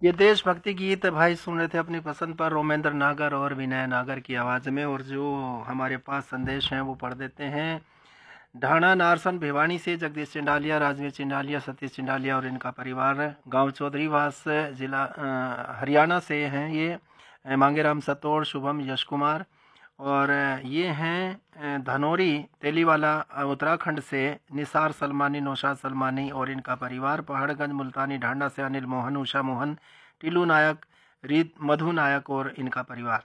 ये देशभक्ति गीत भाई सुन रहे थे अपनी पसंद पर रोमेंद्र नागर और विनय नागर की आवाज़ में। और जो हमारे पास संदेश हैं वो पढ़ देते हैं। ढाणा नारसन भिवानी से जगदीश चिंडालिया, राजवीर चिंडालिया, सतीश चिंडालिया और इनका परिवार। गांव चौधरीवास, जिला हरियाणा से हैं ये। मांगेराम सतोड़, शुभम, यश कुमार। और ये हैं धनौरी तेलीवाला, उत्तराखंड से निसार सलमानी, नौशाद सलमानी और इनका परिवार। पहाड़गंज मुल्तानी ढांडा से अनिल मोहन, उषा मोहन, टीलू नायक, रीत मधु नायक और इनका परिवार।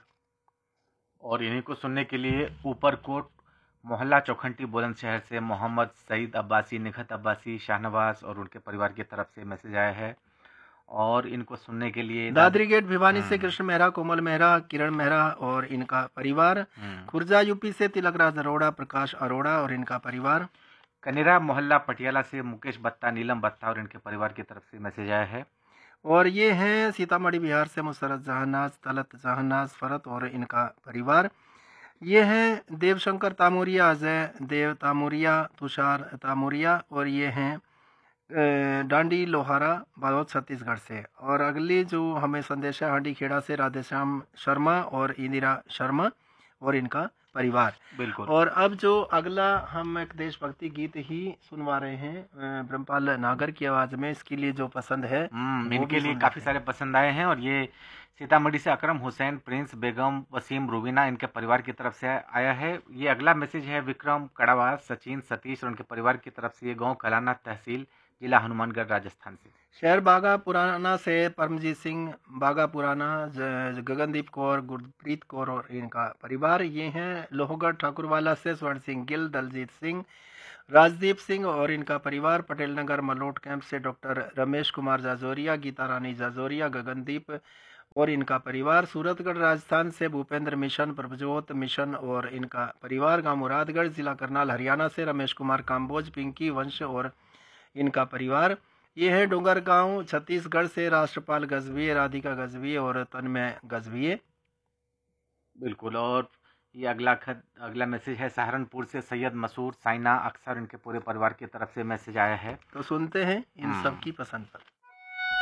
और इन्हीं को सुनने के लिए ऊपरकोट मोहल्ला चौखंटी बुलंदशहर से मोहम्मद सईद अब्बासी, निखत अब्बासी, शाहनवाज और उनके परिवार की तरफ से मैसेज आया है। और इनको सुनने के लिए दादरी गेट भिवानी से कृष्ण मेहरा, कोमल मेहरा, किरण मेहरा और इनका परिवार। खुर्जा यूपी से तिलकराज अरोड़ा, प्रकाश अरोड़ा और इनका परिवार। कनेरा मोहल्ला पटियाला से मुकेश बत्ता, नीलम बत्ता और इनके परिवार की तरफ से मैसेज आया है। और ये हैं सीतामढ़ी बिहार से मुसरत जहानाज, तलत जहानाज फरत और इनका परिवार। ये हैं देवशंकर तामोरिया, अजय देव तामोरिया, तुषार तामोरिया और ये हैं डांडी लोहारा, बालोद छत्तीसगढ़ से। और अगली जो हमें संदेश है हांडी खेड़ा से राधेश्याम शर्मा और इंदिरा शर्मा और इनका परिवार। बिल्कुल। और अब जो अगला हम एक देशभक्ति गीत ही सुनवा रहे हैं ब्रह्मपाल नागर की आवाज़ में। इसके लिए जो पसंद है इनके लिए काफ़ी सारे पसंद आए हैं। और ये सीतामढ़ी से अकरम हुसैन, प्रिंस, बेगम, वसीम, रूबीना इनके परिवार की तरफ से आया है। ये अगला मैसेज है विक्रम कड़ावास, सचिन, सतीश और उनके परिवार की तरफ से। ये गांव कलाना, तहसील जिला हनुमानगढ़, राजस्थान से। शहर बागा पुराना से परमजीत सिंह, बागा पुराना, गगनदीप कौर, गुरप्रीत कौर और इनका परिवार। ये हैं लोहगढ़ ठाकुरवाला से स्वर्ण सिंह गिल, दलजीत सिंह, राजदीप सिंह और इनका परिवार। पटेल नगर मलोट कैंप से डॉक्टर रमेश कुमार जाजोरिया, गीता रानी जाजोरिया, गगनदीप और इनका परिवार। सूरतगढ़ राजस्थान से भूपेंद्र मिशन, प्रभजोत मिशन और इनका परिवार। गांव मुरादगढ़, जिला करनाल हरियाणा से रमेश कुमार काम्बोज, पिंकी वंश और इनका परिवार। ये है डोंगरगांव छत्तीसगढ़ से राष्ट्रपाल गजभिये, राधिका गजभिये और तन्मय गजभिये। बिल्कुल। और ये अगला मैसेज है सहारनपुर से सैयद मसूर, साइना, अक्सर इनके पूरे परिवार की तरफ से मैसेज आया है। तो सुनते हैं इन सब की पसंद पर।